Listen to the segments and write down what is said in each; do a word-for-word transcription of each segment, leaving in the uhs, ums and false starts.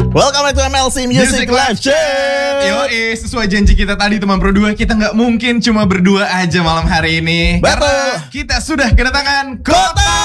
Welcome back to M L C Music, Music Live Chat. Yoi, sesuai janji kita tadi teman Pro dua, kita nggak mungkin cuma berdua aja malam hari ini. Betul. Karena kita sudah kedatangan Kota.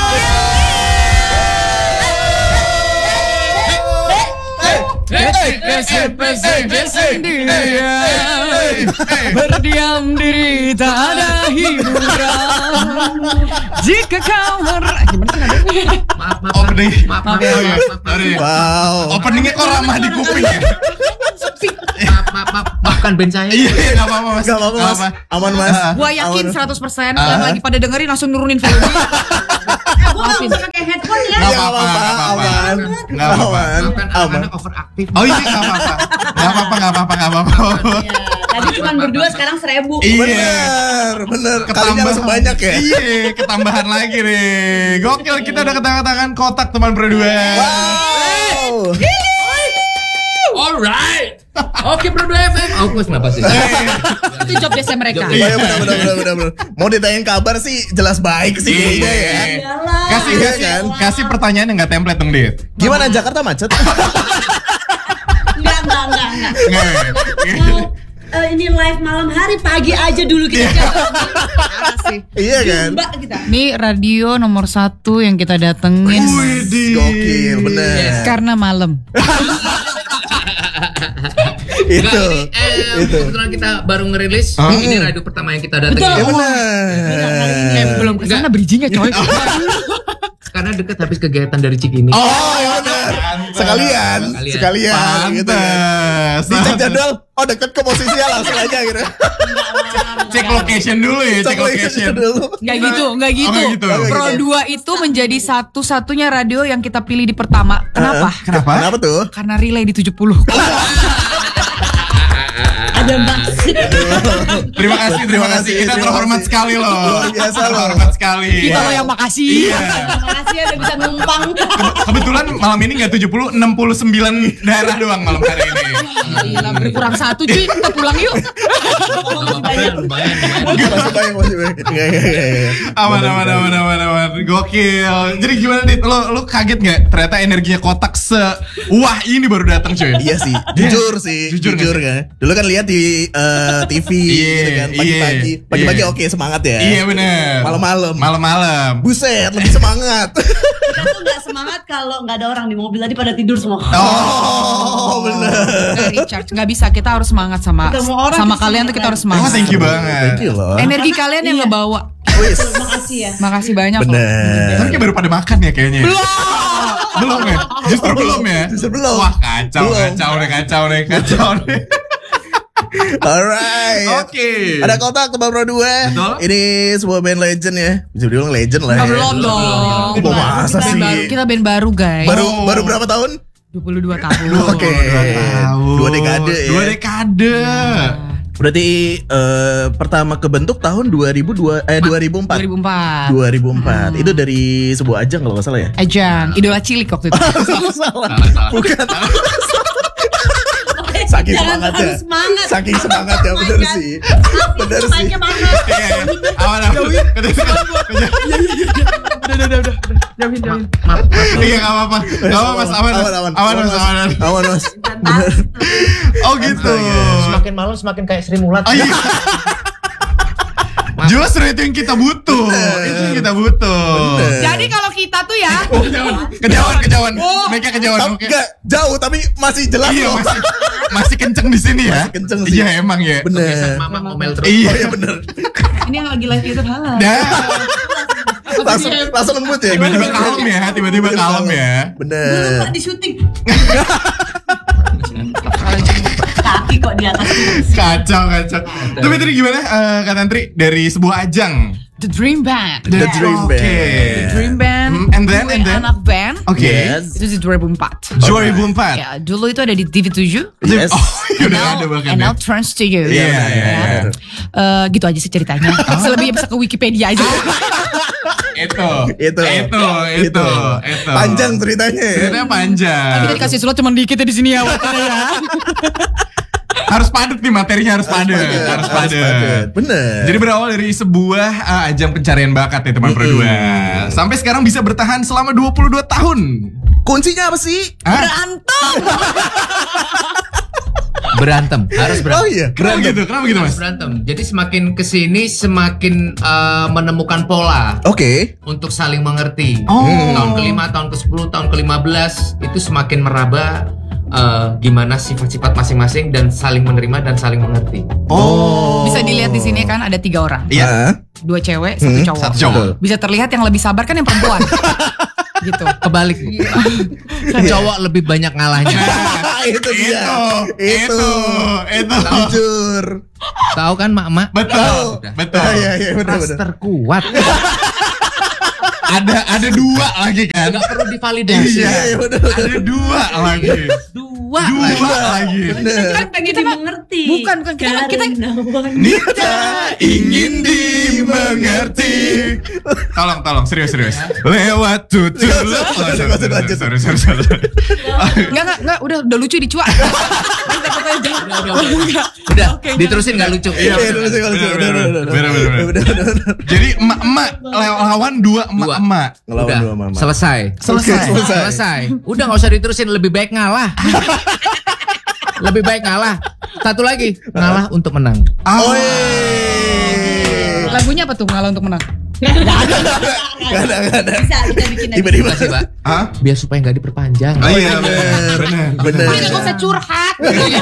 Berdiam diri tak ada hiburan. Jika kau mer... Gimana sih nadanya? Maaf, maaf, Opening. maaf, maaf, Oh, iya. maaf, maaf, Sorry. Wow. Openingnya kok ramah di kuping ya? maaf, maaf, maaf, maafkan band saya. Iya, nggak apa-apa mas. Gak apa-apa mas. Aman mas. Ah. Gua yakin Aman. seratus persen yang lagi pada dengerin langsung nurunin volume. Gue gak usah pakai headphone ya. Nggak Gak apa-apa, apa-apa. nggak apa-apa. Aman. Nggak apa-apa. Aman. Maafkan Aman. anak-anak overaktif. Oh iya, nggak apa-apa. Nggak apa-apa, nggak apa-apa, nggak apa-apa. Ya, tadi cuma berdua, sekarang seribu. Iya. Bener, bener. Kalinya langsung banyak ya. Iya, ketambahan lagi nih. Gokil, kita udah ketangan-tangan kotak teman Pro dua. Wow. Alright. Oke, Pro dua F M. Aku kenapa sih? Itu job desa mereka. Oh iya bener, bener, bener, bener, bener. Mau ditanyain kabar sih jelas baik sih kayaknya ya. Iyalah. Kasih, Iya kasih, kan? kasih pertanyaan yang nggak template dong, Dit. Gimana Jakarta macet? Enggak, enggak, enggak, enggak. Nggak. Mau eh, ini live malam hari, pagi aja dulu kita jawab. Parah sih. Iya kan? Mbak kita. Ini radio nomor satu yang kita datengin Widih. Gokil, bener. karena malam. Itu. Enggak, ini, eh, Itu. kebetulan kita baru ngerilis. Hah? Ini radio pertama yang kita datangin. Betul. Ya Eh, bener. Belum kesana bridgingnya coy. Karena deket habis kegiatan dari Cikini. Oh iya bener. Sekalian, Sekalian. sekalian gitu kan. Pantes. Dicek jadwal, oh deket ke posisinya langsung aja gitu. Cek location dulu ya, cek location. dulu. Nggak gitu, nggak gitu. nggak gitu. Pro dua itu menjadi satu-satunya radio yang kita pilih di pertama. Kenapa? Kenapa? Kenapa tuh? Karena relay di tujuh puluh. Ada Mbak. Terima kasih, terima kasih. Kita Terima terhormat kasih. sekali loh. Luar biasa loh. Terhormat sekali. Kita loh yang makasih. Iya. Makasih ya udah bisa numpang. Kebetulan malam ini nggak tujuh puluh, enam puluh sembilan daerah doang malam hari ini. Gila, berkurang satu cuy, kita pulang yuk. Lumayan, lumayan, lumayan. Masih banyak, masih banyak. Iya, iya, iya, iya. Aman, Bener, aman, bener. aman, aman, aman. Gokil. Jadi gimana Dit? Lo, lo kaget nggak? Ternyata energinya kotak se wah ini baru datang cuy. Iya sih, jujur sih, Jujur jujur, nggak kan. Dulu kan lihat di eh, T V Iya, gitu kan, pagi-pagi, iya, pagi-pagi iya. oke semangat ya. Iya bener. Malam-malam. Malam-malam. Buset, lebih semangat. Kita tuh gak semangat kalau gak ada orang di mobil, tadi pada tidur semua. Oh, bener. Nggak recharge, nggak bisa. Kita harus semangat sama Ketemu orang sama kita kalian tuh semangat kita harus lagi. Oh, semangat. thank you banget. Thank you loh. Energi kalian yang Iya. ngebawa. Wis. Makasih ya. Makasih banyak loh. Bener. Tapi kayak baru pada makan ya kayaknya. Belum. Belum ya? Justru belum ya? Justru belum. Wah kacau, Belum. kacau nih, kacau nih, kacau nih. Alright. Oke. Ada kotak Tebak Pro dua. Betul. Ini sebuah band legend ya. Bisa dibilang legend lah. Nggak, ya. belum dong. Oh, masa Band sih? baru, kita band baru guys. Baru Oh. baru berapa tahun? dua puluh dua tahun. Oke. Tahun. Dua dekade ya. Dua dekade. Berarti eh, pertama kebentuk tahun dua ribu dua eh dua ribu empat. dua ribu empat. dua ribu empat. Itu dari sebuah ajang kalau nggak salah ya. Ajang, idola cilik waktu itu. salah, salah. Bukan. Saking Jangan semangatnya. terlalu semangat. Saking semangatnya bener Jangan. sih. Tapi Bener sih. semuanya mahal. Iya, iya. Aman, aman. Udah, udah, udah, udah. Jamin, jamin. Maaf, maaf. Iya, nggak apa-apa. Nggak apa-apa, Mas. Aman, Aman, aman. aman, Mas. Aman, aman. Aman, Mas. Fantastis. Oh gitu. Semakin malam semakin kayak Sri Mulat. Oh iya. Justru itu yang kita butuh. Itu yang kita butuh. Bener. Jadi kalau kita tuh ya, Kejauhan, kejauhan. Mereka kejauhan. Tapi Oke. nggak jauh tapi masih jelas Iya, loh. masih masih kenceng di sini ya. Masih kenceng sih. Iya, emang ya. Bener. Mama ngomel terus. Iya. Oh iya bener. ini yang lagi live YouTube halal. Dah. Langsung langsung lembut ya. Tiba-tiba kalem ya, tiba-tiba kalem ya. Belum Bener. Pak di syuting. Kaki kok di atas terus. Kacau, kacau. Tapi tadi gimana eh, Kak Tantri dari sebuah ajang? The Dream Band. The Dream Oke. Band. The Dream Band. Hmm, and then, gue and then? anak band. Oke. Yes. Itu di dua ribu empat. dua ribu empat. Ya, dulu itu ada di T V tujuh. Yes. Oh, ya udah ada bahkan And ya. now Trans to You. Iya, Iya, iya, iya. Eh, gitu aja sih ceritanya. Selebihnya bisa ke Wikipedia aja. Itu. Itu. Itu, itu, itu. Panjang ceritanya ya. Ceritanya panjang. Kita dikasih slot cuma dikit ya di sini ya waktunya ya. harus padat nih materinya harus padat, padat, harus harus padat. padat. Bener. Jadi berawal dari sebuah uh, ajang pencarian bakat nih teman berdua. Sampai sekarang bisa bertahan selama dua puluh dua tahun. Kuncinya apa sih? Hah? Berantem. Berantem, harus berantem. Oh iya, Kenapa gitu? Kenapa gitu Harus Mas? berantem. Jadi semakin kesini semakin uh, menemukan pola Oke. untuk saling mengerti. Oh. Tahun kelima, tahun ke sepuluh, tahun ke lima belas itu semakin meraba uh, gimana sifat-sifat masing-masing dan saling menerima dan saling mengerti. Oh. Bisa dilihat di sini kan ada tiga orang. Iya. Nah, Dua cewek, satu Hmm, cowok. Satu cowok. Bisa terlihat yang lebih sabar kan yang perempuan. Gitu. Kebalik. Cowok lebih banyak ngalahnya. Nah, itu dia. itu, itu, itu. Jujur. Tahu kan mak-mak? Betul, Udah. betul. Ah, iya, iya, benar, Ras benar. terkuat. Ada ada dua lagi kan? Gak perlu divalidasi. Iya, iya, benar, benar. ada dua lagi. Dua. Dua lagi. Bener. Kan pengen dimengerti. Bukan, bukan. Kita- kita- Karena wanita. Nita ingin dimengerti. Tolong, tolong, serius, serius. Lewat tutur. Lanjut, lanjut, lanjut, lanjut. Sorry, sorry, sorry. Enggak, enggak, enggak, udah udah lucu dicuak. Udah, udah, udah. Udah, diterusin gak lucu. Iya, Iya, dulu sih, kalau sih. bener, Udah, bener, udah, udah. bener, bener, bener. Udah, udah, udah. Jadi emak-emak lawan dua emak-emak. Ngelawan Udah, dua mama. selesai. Selesai. Oke, selesai. Selesai. Udah gak usah diterusin, lebih baik ngalah. Lebih baik ngalah. Satu lagi, ngalah untuk menang. Ah. Oh, Lagunya apa tuh ngalah untuk menang? Gak ada, gak ada. Bisa kita bikin aja. Tiba-tiba. Makasih, Pak. Hah? Biar supaya gak diperpanjang. Oh iya, bener, bener. Bener. Udah gak usah curhat.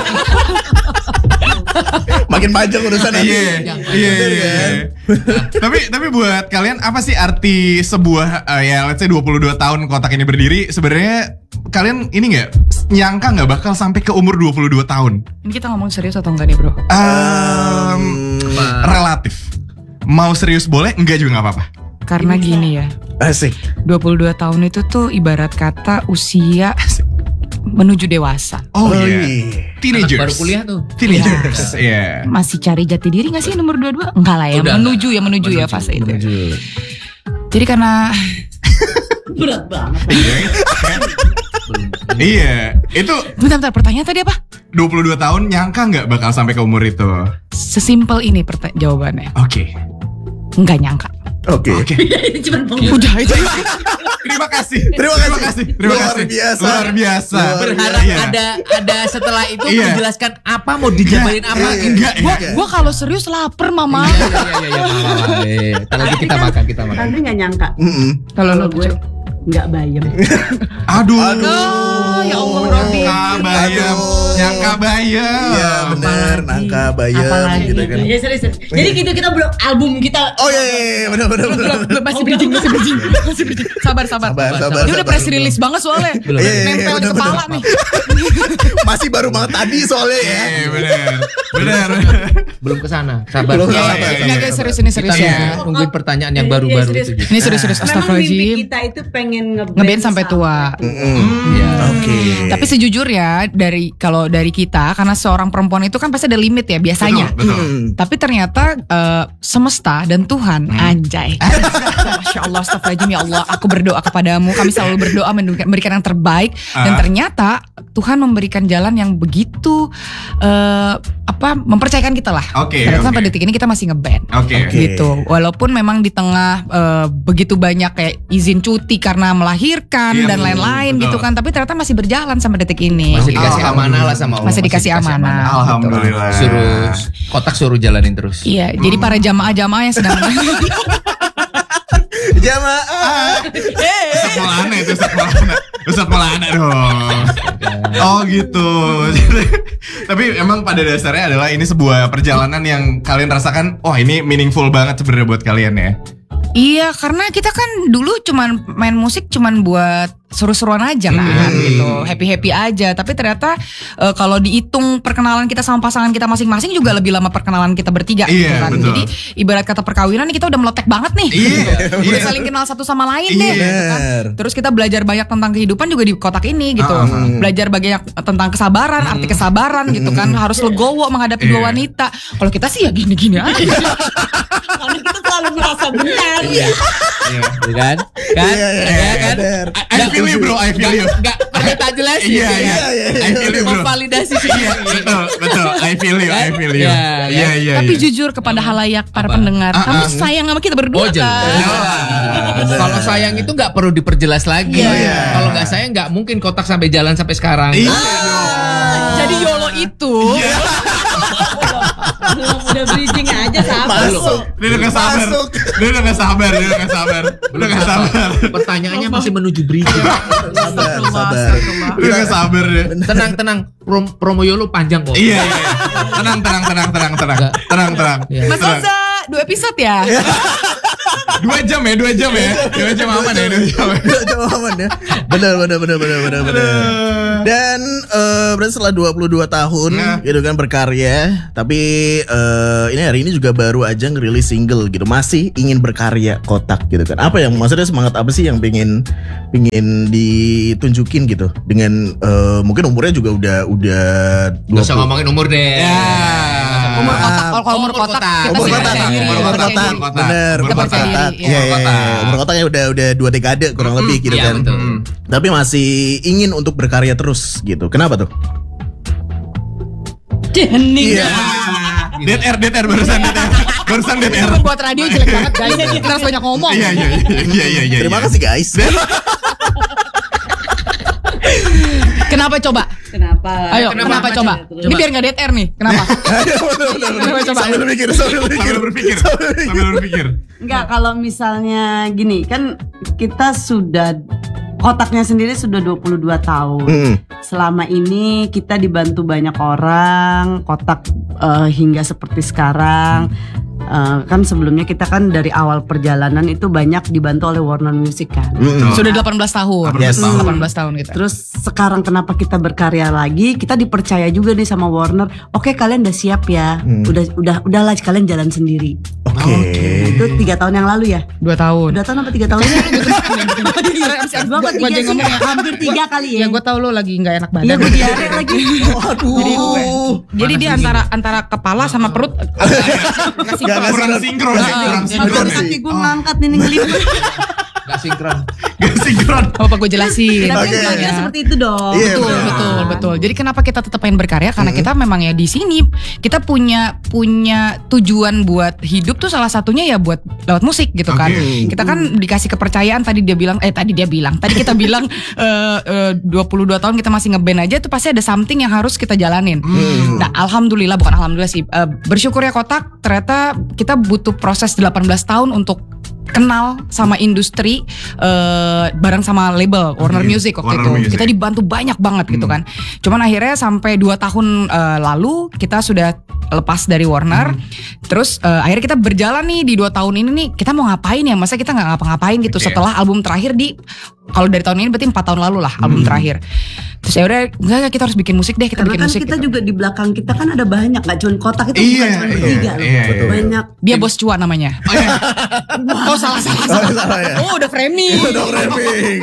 Makin panjang urusan nanti. Iya, Jangan. iya, iya, iya. Tapi tapi buat kalian apa sih arti sebuah eh, ya let's say dua puluh dua tahun kotak ini berdiri? Sebenarnya kalian ini nggak nyangka nggak bakal sampai ke umur dua puluh dua tahun? Ini kita ngomong serius atau enggak nih, Bro? Um, relatif. Mau serius boleh, enggak juga nggak apa-apa. Karena gini ya. Asik. dua puluh dua tahun itu tuh ibarat kata usia menuju dewasa. Oh, Oh, iya. iya. Teenagers. Anak baru kuliah tuh. Teenagers. Iya. Masih cari jati diri gak sih nomor dua puluh dua? Enggak lah ya, Udah, menuju ya, menuju, ya fase itu. Menuju. Jadi karena Berat banget. Iya. Itu bentar, bentar, pertanyaan tadi apa? dua puluh dua tahun nyangka nggak bakal sampai ke umur itu? Sesimpel ini perta- jawabannya. Oke. Enggak nyangka. Oke. Oke. Cuma ngomong. Udah itu. Terima kasih. Terima kasih. Terima Luar kasih. biasa. Luar biasa. Luar Berharap Iya. ada ada setelah itu Iya. menjelaskan apa mau dijabarin apa. Iya, iya. Enggak ya. Gua, gua kalau serius lapar, Mama. Iya iya iya iya. iya. Ntar lagi kita makan kita makan. Andri gak nyangka. Mm-mm. Kalau Kalau lu gue nggak bayem. Aduh. Oh, ya Allah, Rodi. Nyangka bayam. Aduh. Nyangka bayam. Iya benar, nangka bayam Apalagi gitu kan. Ya serius, serius. Jadi gitu kita belum album kita. Oh iya, iya, iya, benar benar benar. Belum, masih bridging, masih bridging, masih bridging. Sabar, sabar. Sabar, sabar, Dia udah sabar. press release banget soalnya. Belum. Iya, iya, iya, Nempel di benar, kepala benar. nih. Masih baru banget tadi soalnya ya. Eh, benar. Benar. Belum kesana. Sabar. Belum Sabar. kesana, iya, Enggak, iya. guys, serius ini serius Kita ya. nunggu- nungguin pertanyaan yang Iya, baru-baru serius. itu. Gitu. Ini serius-serius, Memang mimpi astagfirullahaladzim. kita itu pengen ngeband Ngeband sampai tua. Iya. Oke. Tapi sejujurnya dari kalau dari kita karena seorang perempuan itu kan pasti ada limit ya biasanya. Betul, betul. Hmm. Tapi ternyata eh, semesta dan Tuhan anjay. Masya Allah, astagfirullahaladzim, ya Allah. Aku berdoa kepadamu. Kami selalu berdoa memberikan yang terbaik. Dan Ah. ternyata Tuhan memberikan jalan yang begitu eh, apa mempercayakan kita lah. Oke, Ternyata oke. sampai detik ini kita masih ngeband. Oke. Oke. Gitu. Walaupun memang di tengah eh, begitu banyak kayak izin cuti karena melahirkan Iya, dan lain-lain betul. gitu kan. Tapi ternyata masih berjalan sampai detik ini. Masih dikasih Alhamdulillah. amanah lah sama Allah. Masih dikasih amanah. Alhamdulillah. Suruh kotak suruh jalanin terus. Iya, jadi para jamaah-jamaah yang sedang Jamaah. Ustadz Maulana itu Ustadz Maulana. Ustadz Maulana dong. Oh gitu. Tapi emang pada dasarnya adalah ini sebuah perjalanan yang kalian rasakan, oh ini meaningful banget sebenarnya buat kalian ya. Iya, karena kita kan dulu cuman main musik cuman buat seru-seruan aja kan Hmm. gitu, happy-happy aja. Tapi ternyata eh, kalau dihitung perkenalan kita sama pasangan kita masing-masing juga lebih lama perkenalan kita bertiga Iya, gitu kan. betul. Jadi ibarat kata perkawinan nih kita udah meletek banget nih. Iya, Udah iya. saling kenal satu sama lain Iya. deh gitu kan. Bener. Terus kita belajar banyak tentang kehidupan juga di kotak ini gitu. Ah, ah. Belajar banyak tentang kesabaran, arti kesabaran gitu kan. Harus legowo menghadapi Iya. dua wanita. Kalau kita sih ya gini-gini aja. Karena kita selalu merasa benar. Iya. Iya kan? Kan? Iya, iya, Iya kan? bener. I feel you bro, I feel you. Enggak, ada tak jelas validasi. Iya iya. I feel you bro. Memvalidasi sih. Iya betul betul. I feel you. I feel you. Iya, Iya iya. Tapi iya. jujur kepada halayak para Apa? pendengar, Ah, kamu ah. sayang sama kita berdua Oh jelas. kan? Kalau sayang itu nggak perlu diperjelas lagi. Iya. Kalau nggak sayang nggak mungkin kotak sampai jalan sampai sekarang. Iya. Jadi YOLO itu Belum udah bridging aja sabar. Masuk. Dia udah gak sabar. Masuk. Dia udah gak sabar. Dia udah gak sabar. Udah gak sabar. Pertanyaannya masih menuju bridging. Sabar, sabar. Udah gak sabar dia. tenang tenang. Prom- promo Yolo panjang kok. Iya iya. iya. Tenang tenang tenang tenang tenang. Tenang tenang. Iya. Mas Tenang. Oza dua episode ya. Dua jam ya, dua jam ya. Dua jam aman ya, dua jam. ya. Coba aman ya. Benar benar benar benar benar benar. Dan eh, berarti setelah dua puluh dua tahun Nah. gitu kan berkarya, tapi eh, ini hari ini juga baru aja ngerilis single gitu. Masih ingin berkarya Kotak gitu kan. Apa yang maksudnya semangat apa sih yang pengen pengen ditunjukin gitu dengan eh, mungkin umurnya juga udah udah Gak usah ngomongin umur deh. Ya. Umur kotak, Ah, kalau umur umur kotak kotak. kita Umur sih kotak, percaya diri, umur umur percaya kotak, diri. kotak. bener, Umur umur kotak. kotak, Iya, iya, umur iya, kotak. iya. Umur kotaknya udah udah dua dekade kurang lebih gitu Iya, kan. betul. Hmm. Tapi masih ingin untuk berkarya terus gitu. Kenapa tuh? Dening. Iya. Dead air, dead air barusan dead air. Barusan dead air. Itu buat radio jelek banget guys. Kita harus banyak ngomong. Iya iya iya iya iya iya. Terima kasih guys. Kenapa coba? Kenapa? Ayo, Kenapa? kenapa, coba? Coba. Ini biar nggak dead air nih. Kenapa? Coba coba. sambil mikir, sambil mikir. Sambil berpikir, sambil berpikir. Enggak, kalau misalnya gini, kan kita sudah Kotaknya sendiri sudah dua puluh dua tahun. Hmm. Selama ini kita dibantu banyak orang, Kotak eh, hingga seperti sekarang. Eh, kan sebelumnya kita kan dari awal perjalanan itu banyak dibantu oleh Warner Music kan. Hmm. Sudah delapan belas tahun. Yes. delapan belas tahun kita. Terus sekarang kenapa kita berkarya lagi? Kita dipercaya juga nih sama Warner. Oke, kalian udah siap ya. Hmm. Udah udah udahlah kalian jalan sendiri. Oke. Itu tiga tahun yang lalu ya. dua tahun. Dua tahun apa tiga tahun? Gua kok Gua tiga aja sih, ngomong ya. hampir tiga kali ya. Ya gue tau lo lagi nggak enak Iya, badan. gue diare lagi. Waduh. Jadi dia antara antara kepala sama perut kasih Gak ngasih Kurang sinkron ya, kurang Bener sinkron ya. sih. Nanti gue ngangkat nih ngeliput. Gak sinkron. Gak sinkron. apa gue jelasin. Tapi Oke. okay. seperti itu dong. Iya, betul, benar. betul, betul. Jadi kenapa kita tetap pengen berkarya? Karena kita memang ya di sini kita punya punya tujuan buat hidup tuh salah satunya ya buat lewat musik gitu kan. Oke. Kita kan dikasih kepercayaan tadi dia bilang eh tadi dia bilang tadi kita bilang eh, eh, dua puluh dua tahun kita masih ngeband aja tuh pasti ada something yang harus kita jalanin. Nah, alhamdulillah bukan alhamdulillah sih. eh, bersyukur ya Kotak ternyata kita butuh proses delapan belas tahun untuk kenal sama industri eh, bareng sama label Warner Oke, Music waktu Warner itu. Music. Kita dibantu banyak banget gitu kan. Cuman akhirnya sampai dua tahun eh, lalu kita sudah lepas dari Warner. Terus eh, akhirnya kita berjalan nih di dua tahun ini nih kita mau ngapain ya? Masa kita nggak ngapa-ngapain gitu Oke. setelah album terakhir di kalau dari tahun ini berarti empat tahun lalu lah album terakhir. Terus ya udah enggak enggak, kita harus bikin musik deh, kita Karena bikin kan musik. kita gitu. juga di belakang kita kan ada banyak, gak cuma Kotak itu Iya, bukan cuma iya, bertiga loh. iya, iya. Banyak. Dia bos cuan namanya. Oh, iya. Oh salah salah Salah, salah. salah ya. Oh udah framing. Udah framing.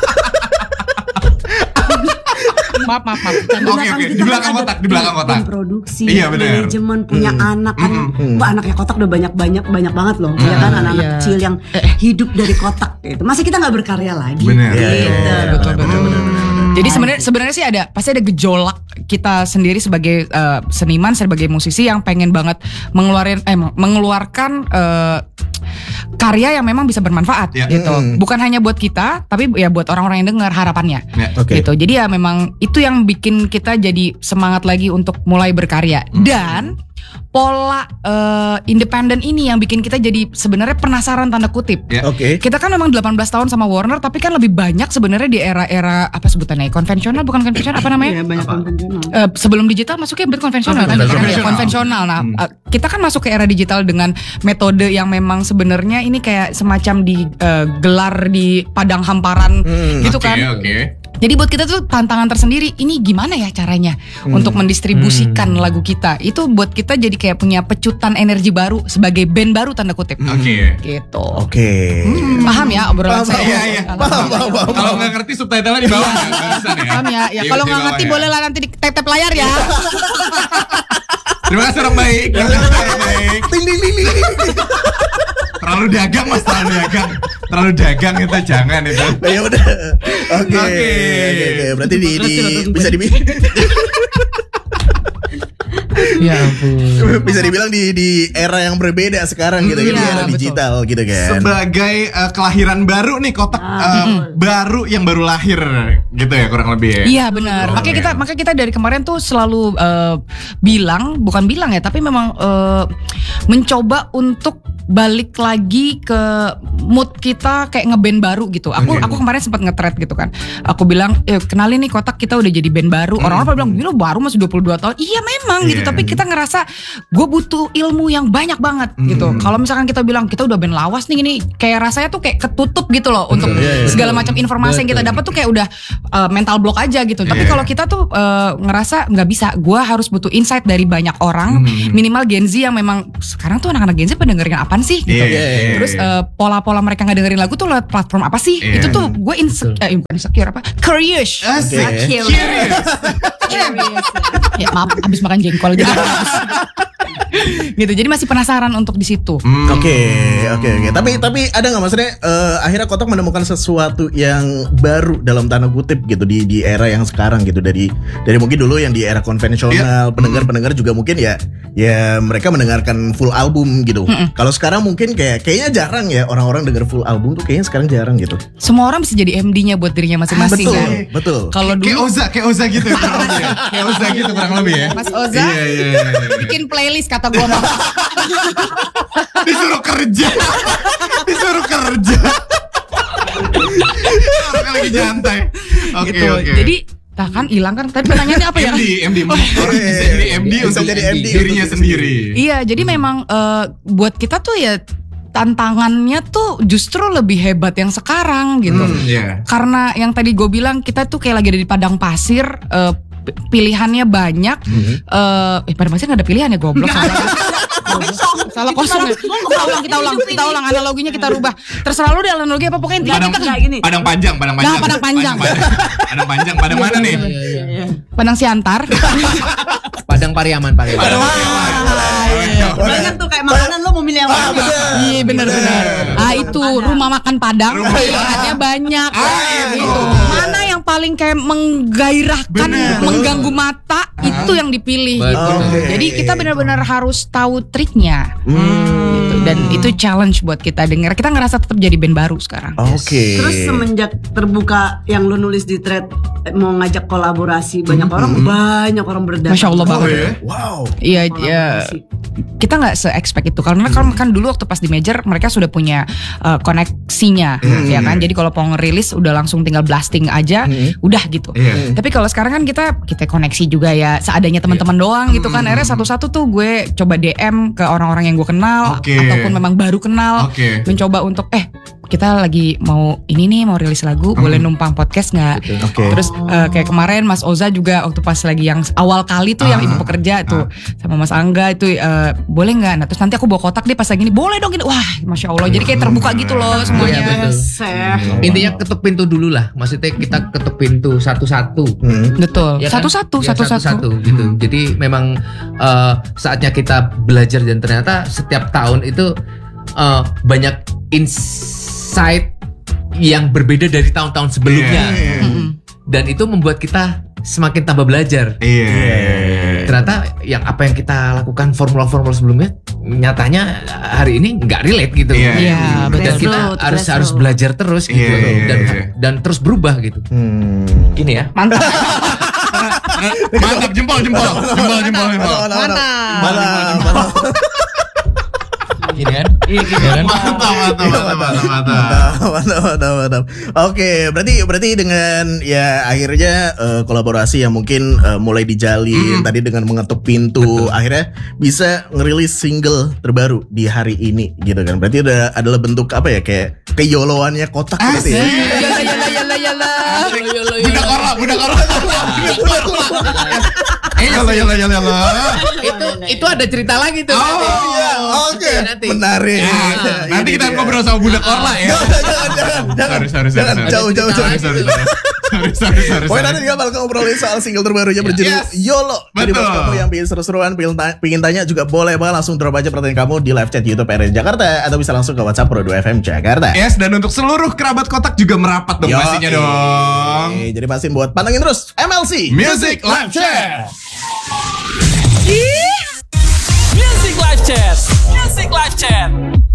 maaf maaf maaf. Di belakang oke. kita Di kan belakang ada Kotak, di belakang tim- Kotak. tim produksi, Iya, benar. manajemen, punya anak kan. Mm-mm. Wah, anaknya Kotak udah banyak-banyak banyak banget loh. Ya kan anak-anak Iya. kecil yang hidup dari Kotak gitu. Masa kita nggak berkarya lagi? Benar. Iya, iya, Gitu. iya. Betul betul betul. Hmm. Jadi sebenarnya sebenarnya sih ada pasti ada gejolak kita sendiri sebagai eh, seniman sebagai musisi yang pengen banget mengeluarin eh mengeluarkan eh, karya yang memang bisa bermanfaat Ya. gitu. Mm. Bukan hanya buat kita tapi ya buat orang-orang yang dengar harapannya. Ya. Oke. Gitu. Jadi ya memang itu yang bikin kita jadi semangat lagi untuk mulai berkarya. Dan pola eh, independen ini yang bikin kita jadi sebenarnya penasaran tanda kutip. Ya. Oke. Kita kan memang delapan belas tahun sama Warner tapi kan lebih banyak sebenarnya di era-era apa sebutannya konvensional bukan konvensional apa namanya? Iya, banyak konvensional. Eh, sebelum digital masuknya berarti konvensional kan? Konvensional. Iya, konvensional. Nah, Hmm. eh, kita kan masuk ke era digital dengan metode yang memang sebenarnya ini kayak semacam digelar di padang hamparan Hmm, gitu Oke, kan. oke. Jadi buat kita tuh tantangan tersendiri. Ini gimana ya caranya untuk mendistribusikan lagu kita? Itu buat kita jadi kayak punya pecutan energi baru sebagai band baru tanda kutip. Oke. Gitu. Oke. Paham ya obrolan Paham, saya? Iya, iya. Paham, paham, paham. Kalau nggak ngerti subtitle-nya di bawah. ya, barusan ya. Paham ya? Ya Iya, kalau di nggak bawah ngerti ya. boleh lah nanti di tap-tap layar ya. Terima kasih orang baik. Terima kasih orang baik. Ting ting ting ting. ting. terlalu dagang mas, terlalu dagang, terlalu dagang itu jangan itu. Oh, ya udah. Oke. Oke. Oke, oke. Berarti di, di Terus, bisa di Ya ampun. bisa dibilang di di era yang berbeda sekarang gitu kan, di Iya, era betul. digital gitu kan. Sebagai uh, kelahiran baru nih kotak uh, baru yang baru lahir gitu ya kurang lebih ya. Iya benar. Oke. Makanya kita makanya kita dari kemarin tuh selalu eh, bilang, bukan bilang ya, tapi memang eh, mencoba untuk balik lagi ke mood kita kayak ngeband baru gitu. Aku Oke. aku kemarin sempat nge-thread gitu kan. Aku bilang, eh, kenalin nih kotak kita udah jadi band baru. Orang-orang pada bilang, "Gila baru masih dua puluh dua tahun." Iya memang gitu, Iya. tapi kita ngerasa gue butuh ilmu yang banyak banget gitu. Hmm. Kalau misalkan kita bilang kita udah band lawas nih, ini kayak rasanya tuh kayak ketutup gitu loh untuk Iya, iya. segala macam informasi yang kita dapat tuh kayak udah uh, mental block aja gitu. Tapi Iya. kalau kita tuh uh, ngerasa nggak bisa, gue harus butuh insight dari banyak orang, Hmm. minimal Gen Z yang memang sekarang tuh anak-anak Gen Z pada dengerin apaan sih gitu. Iya, iya, iya, Terus iya. uh, pola-pola mereka nggak dengerin lagu tuh lewat platform apa sih? Iya. Itu tuh gue insecure, eh, bukan insecure apa? Curious. Asik. Oke. Curious. Ya maaf, abis makan jengkol gitu. Gitu. Jadi masih penasaran untuk di situ. Hmm. Oke, oke, oke. Tapi tapi ada nggak maksudnya eh, akhirnya kotak menemukan sesuatu yang baru dalam tanda kutip gitu di di era yang sekarang gitu, dari dari mungkin dulu yang di era konvensional, pendengar-pendengar juga mungkin ya ya mereka mendengarkan full album gitu. Kalau sekarang mungkin kayak kayaknya jarang ya orang-orang denger full album tuh, kayaknya sekarang jarang gitu. Semua orang bisa jadi M D-nya buat dirinya masing-masing Betul, kan. betul. Kalau Kayak dulu Oza, kayak Oza gitu ya, kurang lebih ya. Kayak Oza gitu kurang lebih ya. Mas Oza Iya, iya, iya, iya. bikin playlist kata gua mah. Disuruh kerja. Disuruh kerja. Orang lagi nyantai. Oke, gitu. oke. Jadi nah kan hilang kan. Tadi pertanyaannya apa ya? M D, M D. Orang bisa jadi M D Bisa untuk jadi M D dirinya untuk sendiri. Iya, jadi memang eh, buat kita tuh ya tantangannya tuh justru lebih hebat yang sekarang gitu. Hmm, iya. Karena yang tadi gue bilang kita tuh kayak lagi ada di padang pasir, eh, p- pilihannya banyak. Eh, eh padang pasir nggak ada pilihan ya, goblok. Salah kosong ya. Kita ulang, kita ulang, kita ulang analoginya kita rubah. Terserah lu deh analogi apa, pokoknya intinya Padang, kita Nggak gini. padang panjang, padang panjang. Nah, padang panjang. Padang, padang panjang, padang mana nih? Padang Siantar. Padang Pariaman, Pariaman. Jangan tuh kayak makanan lo mau milih yang mana? Iya benar-benar. Ah itu rumah makan Padang, Rumah pilihannya banyak. Ah, Gitu. Mana yang paling kayak menggairahkan, Bener. mengganggu mata, itu yang dipilih. Betul. Gitu. Oke. Jadi kita benar-benar harus tahu triknya. Gitu. Dan itu challenge buat kita denger. Kita ngerasa tetap jadi band baru sekarang. Oke. Terus semenjak terbuka yang lu nulis di thread eh, mau ngajak kolaborasi banyak orang, banyak orang berdatang. Masya Allah Oh banget. ya? Wow. Iya, ya, Kolaborasi. kita nggak se-expect itu karena kan, kan dulu waktu pas di major mereka sudah punya uh, koneksinya, ya kan. Jadi kalau mau ngerilis udah langsung tinggal blasting aja, udah gitu. Iya. Tapi kalau sekarang kan kita kita koneksi juga ya seadanya teman-teman doang gitu kan. Akhirnya satu-satu tuh gue coba D M ke orang-orang yang gue kenal Oke. ataupun memang baru kenal, Oke. mencoba untuk eh kita lagi mau ini nih mau rilis lagu, boleh numpang podcast nggak? Oke. Terus eh, kayak kemarin Mas Oza juga waktu pas lagi yang awal kali tuh yang Ah, ibu pekerja tuh sama Mas Angga itu eh, boleh nggak? Nah terus nanti aku bawa kotak deh pas lagi ini boleh dong ini. Wah Masya Allah jadi kayak terbuka gitu loh Iya, semuanya. betul. Seh. Intinya ketuk pintu dulu lah. Maksudnya kita ketuk pintu satu-satu. Hmm. Betul. Ya kan? Satu-satu, Ya, satu-satu. satu-satu gitu. Jadi memang eh, saatnya kita belajar dan ternyata setiap tahun itu eh, banyak insight yang berbeda dari tahun-tahun sebelumnya. Iya, iya. Mm-mm. Dan itu membuat kita semakin tambah belajar. Iya. Ternyata yang apa yang kita lakukan formula-formula sebelumnya nyatanya hari ini nggak relate gitu. Iya. Iya, Dan betul. kita Grassroots, harus grassroots. harus belajar terus gitu Iya, iya, dan iya. dan terus berubah gitu. Hmm. Gini ya. Mantap. Mantap, jempol, jempol, jempol, jempol, jempol. Mantap. Mantap. Gini kan? Iya gitu. Mantap, mantap, mantap, mantap, mantap. Mantap, mantap, mantap, mantap. Oke, berarti berarti dengan ya akhirnya eh, kolaborasi yang mungkin eh, mulai dijalin tadi dengan mengetuk pintu, akhirnya bisa ngerilis single terbaru di hari ini gitu kan. Berarti ada adalah bentuk apa ya, kayak keyoloannya kotak gitu ya. Yala yala yala yala. Budak orang, budak orang. Eh, yala, yala, yala, yala. itu itu ada cerita lagi tuh. Oh, nanti. iya, oke. Iya, nanti. Menarik. Ya, nanti Ini kita dia. ngobrol sama budak orla ya. Jangan, jangan, jangan, jangan, Sorry, sorry, sorry, jangan, sorry. jauh, jauh, jauh. Sorry, sorry, sorry. sorry, sorry, sorry. Pokoknya sorry. nanti dia bakal ngobrolin soal single terbarunya berjudul Yes. YOLO. Jadi buat Betul. kamu yang pengen seru-seruan, pengen, ta- pengen tanya juga boleh banget langsung drop aja pertanyaan kamu di live chat YouTube R R Jakarta atau bisa langsung ke WhatsApp Pro dua F M Jakarta. Yes, dan untuk seluruh kerabat kotak juga merapat dong Yo, pastinya eh. dong. Jadi pastiin buat pantengin terus M L C Music Live Chat. Music Live Chat. Music Live Chat.